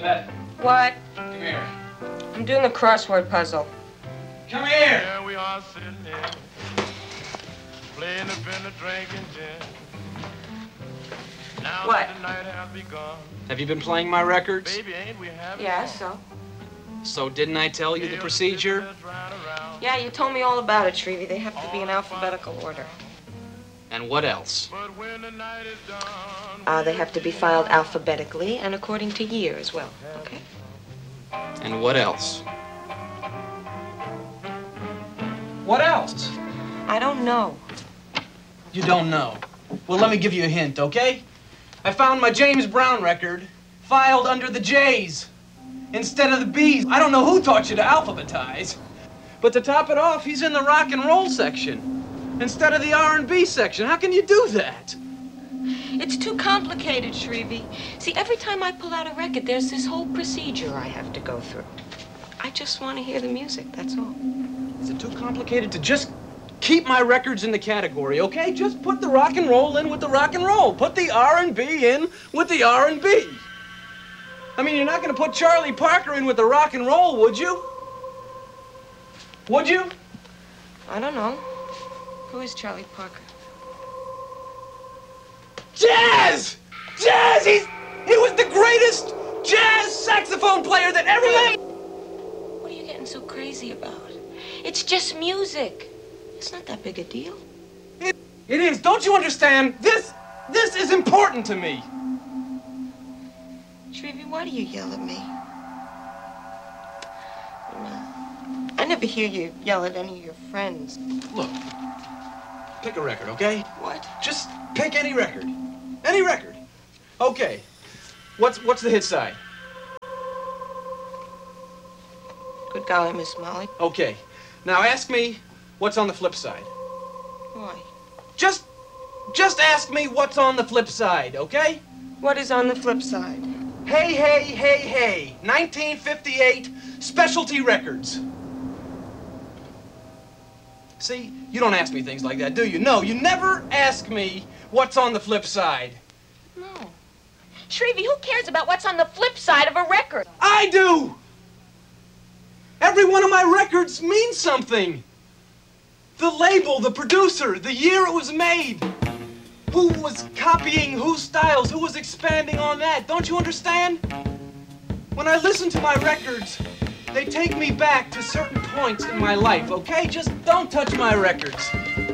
Beth. What? Come here. I'm doing a crossword puzzle. Come here! Here we are sitting here, playing the fender, drinking gin. Now What? that the night has begun, Have you been playing my records? baby, ain't we having Yeah, fun? so? So didn't I tell you the procedure? Yeah, you told me all about it, Shrevey. They have to be in alphabetical order. And what else? But when the night is done, They have to be filed alphabetically and according to year as well, okay? And what else? What else? I don't know. You don't know. Well, let me give you a hint, okay? I found my James Brown record filed under the J's instead of the B's. I don't know who taught you to alphabetize. But to top it off, he's in the rock and roll section instead of the R&B section. How can you do that? It's too complicated, Shrevey. See, every time I pull out a record, there's this whole procedure I have to go through. I just want to hear the music, that's all. Is it too complicated to just keep my records in the category, okay? Just put the rock and roll in with the rock and roll. Put the R&B in with the R&B. I mean, you're not going to put Charlie Parker in with the rock and roll, would you? Would you? I don't know. Who is Charlie Parker? Jazz! Jazz! He was the greatest jazz saxophone player that ever lived! What are you getting so crazy about? It's just music. It's not that big a deal. It is. Don't you understand? This is important to me. Shrevey, why do you yell at me? I never hear you yell at any of your friends. Look, pick a record, okay? What? Just pick any record. Any record. Okay. What's the hit side? Good golly, Miss Molly. Okay. Now ask me what's on the flip side. Why? Just ask me what's on the flip side, okay? What is on the flip side? Hey, hey, hey, hey. 1958 Specialty Records. See, you don't ask me things like that, do you? No, you never ask me what's on the flip side. No. Shrevey, who cares about what's on the flip side of a record? I do! Every one of my records means something. The label, the producer, the year it was made. Who was copying whose styles, who was expanding on that. Don't you understand? When I listen to my records, they take me back to certain points in my life, okay? Just don't touch my records.